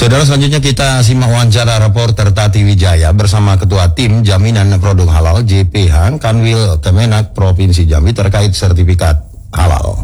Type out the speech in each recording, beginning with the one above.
Saudara, selanjutnya kita simak wawancara reporter Tati Wijaya bersama Ketua Tim Jaminan Produk Halal JPH Kanwil Kemenak Provinsi Jambi terkait sertifikat halal.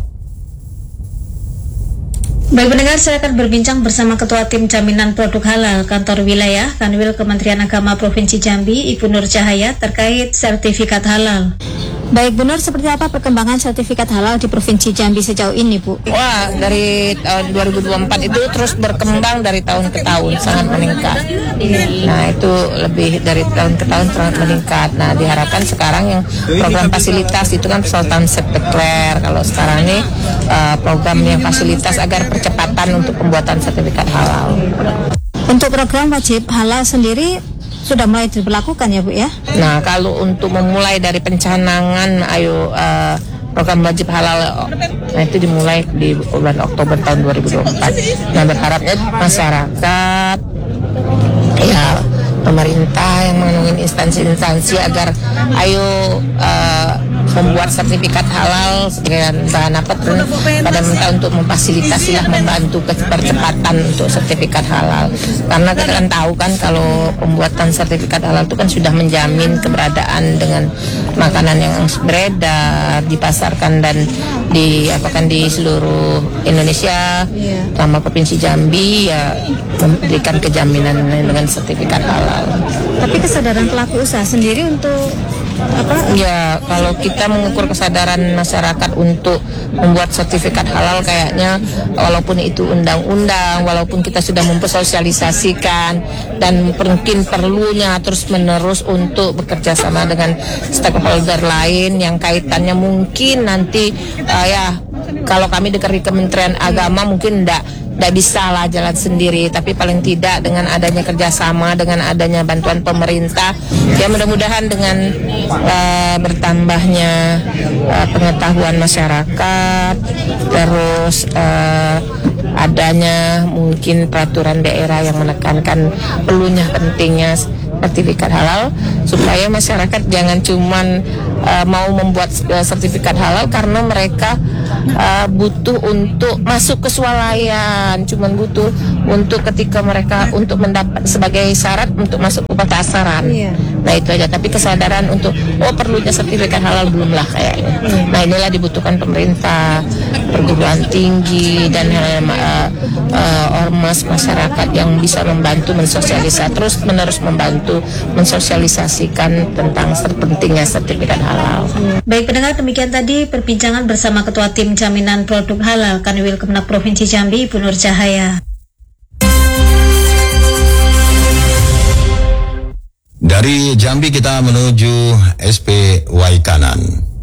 Baik pendengar, saya akan berbincang bersama Ketua Tim Jaminan Produk Halal Kantor Wilayah Kanwil Kementerian Agama Provinsi Jambi, Ibu Nur Cahaya, terkait sertifikat halal. Baik Bu Nur, seperti apa perkembangan sertifikat halal di Provinsi Jambi sejauh ini Bu? Wah, dari tahun 2024 itu terus berkembang dari tahun ke tahun, sangat meningkat. Nah, itu lebih dari tahun ke tahun sangat meningkat. Nah, diharapkan sekarang yang program fasilitas itu kan Sultan Septekler. Kalau sekarang ini program yang fasilitas agar percepatan untuk pembuatan sertifikat halal. Untuk program wajib halal sendiri sudah mulai diberlakukan ya Bu ya? Nah, kalau untuk memulai dari pencanangan program wajib halal, nah itu dimulai di bulan Oktober tahun 2024. Nah, berharapnya masyarakat, ya pemerintah yang menunggu instansi-instansi agar ayo membuat sertifikat halal sebagai bahan apa pada minta untuk memfasilitasi membantu percepatan untuk sertifikat halal, karena kita kan tahu kan kalau pembuatan sertifikat halal itu kan sudah menjamin keberadaan dengan makanan yang beredar dipasarkan dan di seluruh Indonesia, sama Provinsi Jambi ya memberikan kejaminan dengan sertifikat halal. Tapi kesadaran pelaku usaha sendiri untuk apa? Ya, kalau kita mengukur kesadaran masyarakat untuk membuat sertifikat halal, kayaknya walaupun itu undang-undang, walaupun kita sudah mempersosialisasikan dan mungkin perlunya terus-menerus untuk bekerja sama dengan stakeholder lain yang kaitannya mungkin nanti kalau kami dari Kementerian Agama mungkin tidak bisa lah jalan sendiri, tapi paling tidak dengan adanya kerjasama, dengan adanya bantuan pemerintah, ya mudah-mudahan dengan bertambahnya pengetahuan masyarakat, terus adanya mungkin peraturan daerah yang menekankan perlunya pentingnya sertifikat halal, supaya masyarakat jangan cuman mau membuat sertifikat halal karena mereka butuh untuk masuk ke swalayan, cuman butuh untuk ketika mereka untuk mendapat sebagai syarat untuk masuk ke pasaran. Nah itu aja, tapi kesadaran untuk perlunya sertifikat halal belumlah kayaknya. Nah inilah dibutuhkan pemerintah, perguruan tinggi dan ormas masyarakat yang bisa membantu mensosialisasi, terus menerus membantu mensosialisasikan tentang pentingnya sertifikat halal. Baik pendengar, demikian tadi perbincangan bersama Ketua Tim Jaminan Produk Halal Kanwil Kemenak Provinsi Jambi, Ibu Nur Cahaya. Dari Jambi kita menuju SP Waikanan.